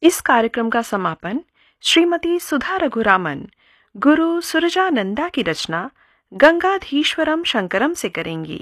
इस कार्यक्रम का समापन श्रीमती सुधा रघुरामन, गुरु सुरजानंदा की रचना गंगाधीश्वरम शंकरम से करेंगी।